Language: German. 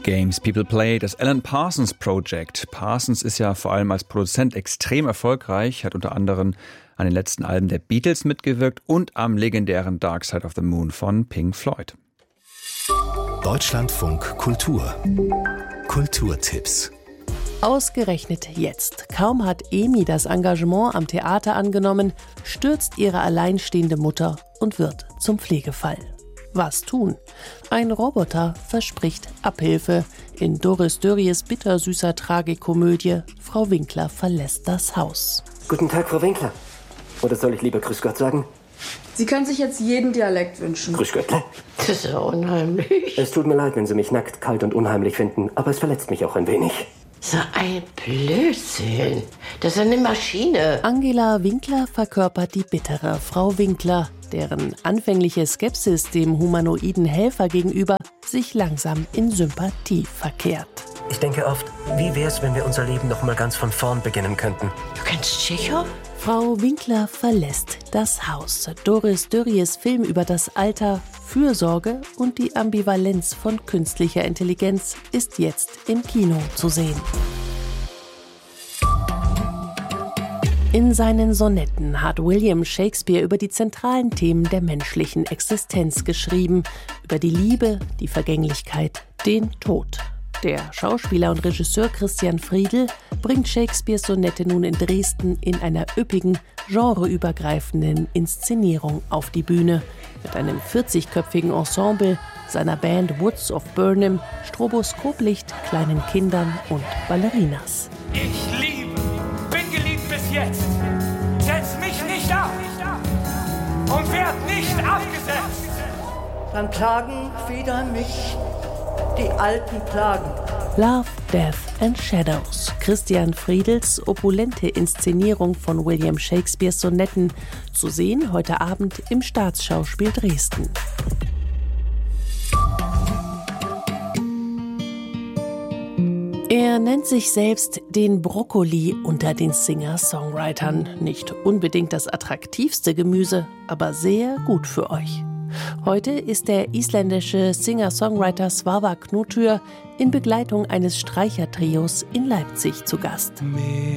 Games People Play, das Alan Parsons Project. Parsons ist ja vor allem als Produzent extrem erfolgreich, hat unter anderem an den letzten Alben der Beatles mitgewirkt und am legendären Dark Side of the Moon von Pink Floyd. Deutschlandfunk Kultur. Kulturtipps. Ausgerechnet jetzt. Kaum hat Emi das Engagement am Theater angenommen, stürzt ihre alleinstehende Mutter und wird zum Pflegefall. Was tun? Ein Roboter verspricht Abhilfe. In Doris Dörries bittersüßer Tragikomödie Frau Winkler verlässt das Haus. Guten Tag, Frau Winkler. Oder soll ich lieber Grüß Gott sagen? Sie können sich jetzt jeden Dialekt wünschen. Grüß Gott. Das ist ja unheimlich. Es tut mir leid, wenn Sie mich nackt, kalt und unheimlich finden, aber es verletzt mich auch ein wenig. So ein Blödsinn. Das ist eine Maschine. Angela Winkler verkörpert die bittere Frau Winkler, deren anfängliche Skepsis dem humanoiden Helfer gegenüber sich langsam in Sympathie verkehrt. Ich denke oft, wie wär's, wenn wir unser Leben noch mal ganz von vorn beginnen könnten? Du kennst Tschechow? Frau Winkler verlässt das Haus. Doris Dörries Film über das Alter, Fürsorge und die Ambivalenz von künstlicher Intelligenz ist jetzt im Kino zu sehen. In seinen Sonetten hat William Shakespeare über die zentralen Themen der menschlichen Existenz geschrieben, über die Liebe, die Vergänglichkeit, den Tod. Der Schauspieler und Regisseur Christian Friedl bringt Shakespeares Sonette nun in Dresden in einer üppigen, genreübergreifenden Inszenierung auf die Bühne. Mit einem 40-köpfigen Ensemble, seiner Band Woods of Burnham, Stroboskoplicht, kleinen Kindern und Ballerinas. Ich liebe, bin geliebt bis jetzt. Setz mich nicht ab und werd nicht abgesetzt. Dann plagen wieder mich die alten Plagen. Love, Death and Shadows. Christian Friedls opulente Inszenierung von William Shakespeares Sonetten. Zu sehen heute Abend im Staatsschauspiel Dresden. Er nennt sich selbst den Brokkoli unter den Singer-Songwritern. Nicht unbedingt das attraktivste Gemüse, aber sehr gut für euch. Heute ist der isländische Singer-Songwriter Svavar Knútur in Begleitung eines Streichertrios in Leipzig zu Gast.